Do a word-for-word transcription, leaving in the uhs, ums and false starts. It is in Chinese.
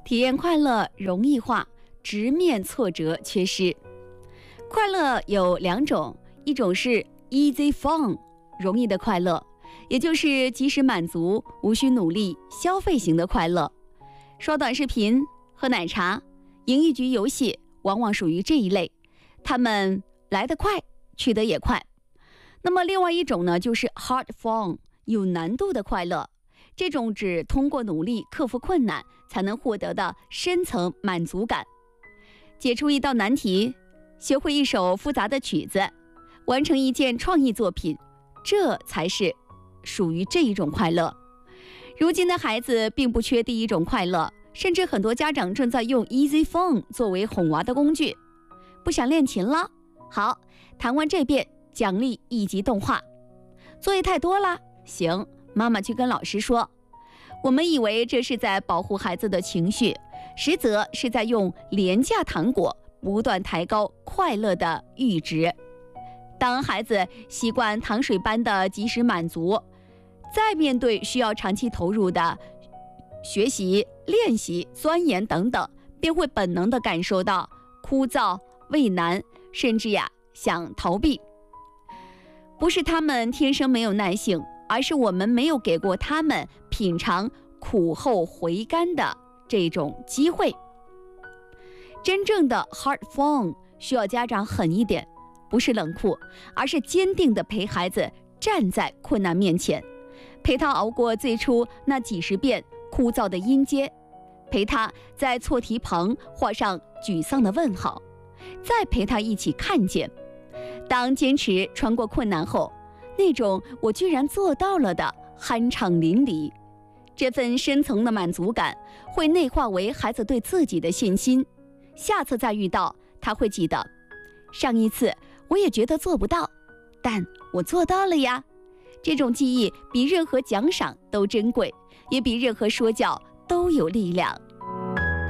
体验快乐容易化，直面挫折缺失。快乐有两种，一种是 easy fun， 容易的快乐，也就是即时满足，无需努力，消费型的快乐。刷短视频、喝奶茶、赢一局游戏，往往属于这一类，他们来得快，去得也快。那么另外一种呢，就是 hard fun， 有难度的快乐。这种只通过努力克服困难才能获得的深层满足感。解出一道难题，学会一首复杂的曲子，完成一件创意作品，这才是属于这一种快乐。如今的孩子并不缺第一种快乐，甚至很多家长正在用 easy fun 作为哄娃的工具。不想练琴了？好，弹完这遍奖励一集动画。作业太多了？行，妈妈去跟老师说。我们以为这是在保护孩子的情绪，实则是在用廉价糖果不断抬高快乐的阈值。当孩子习惯糖水般的及时满足，再面对需要长期投入的学习、练习、钻研等等，便会本能地感受到枯燥、畏难，甚至呀想逃避。不是他们天生没有耐性，而是我们没有给过他们品尝苦后回甘的这种机会。真正的 hard fun 需要家长狠一点，不是冷酷，而是坚定地陪孩子站在困难面前，陪他熬过最初那几十遍枯燥的音阶，陪他在错题棚画上沮丧的问号，再陪他一起看见，当坚持穿过困难后，那种我居然做到了的酣畅淋漓，这份深层的满足感会内化为孩子对自己的信心。下次再遇到，他会记得上一次我也觉得做不到，但我做到了呀。这种记忆比任何奖赏都珍贵，也比任何说教都有力量。